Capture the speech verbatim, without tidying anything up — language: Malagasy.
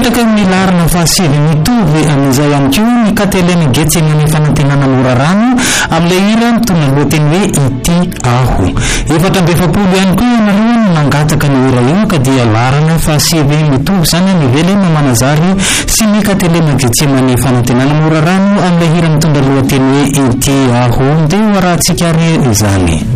Mipetraka amin'ny larina fahasivy mitovy amin'izay ihany koa ny Katelina Getsemani fanantenana mora rano amin'ilay hira mitondra ny lohateny hoe ity aho. Efatra amby efapolo ihany koa ianareo no nangataka ny hira io ka dia larana fahasivy mitovy zany nively Mamanazary sy ny Katelina Getsemani fanantenana mora rano amin'ilay hira mitondra ny lohateny hoe ity aho. Ndeha ho arahantsika ary izany.